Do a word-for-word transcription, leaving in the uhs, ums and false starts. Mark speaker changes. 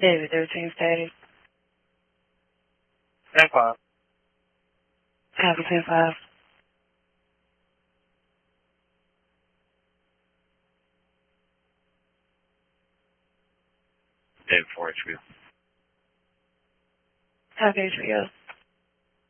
Speaker 1: David, thirteen status.
Speaker 2: ten five.
Speaker 1: Copy ten five.
Speaker 2: David for H B O.
Speaker 1: Copy H B O.